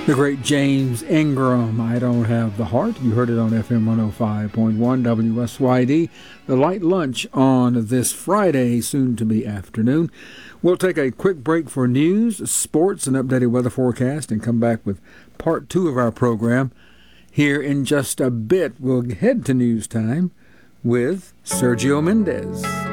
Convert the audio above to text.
The great James Ingram, I Don't Have the Heart. You heard it on FM 105.1 WSYD. The light lunch on this Friday, soon to be afternoon. We'll take a quick break for news, sports, and updated weather forecast and come back with part 2 of our program. Here in just a bit, we'll head to news time with Sergio Mendez.